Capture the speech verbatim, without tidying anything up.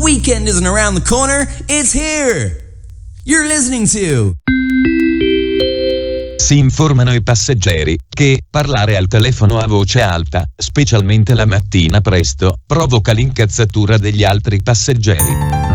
weekend isn't around the corner, it's here. You're listening to... Si informano i passeggeri che parlare al telefono a voce alta, specialmente la mattina presto, provoca l'incazzatura degli altri passeggeri.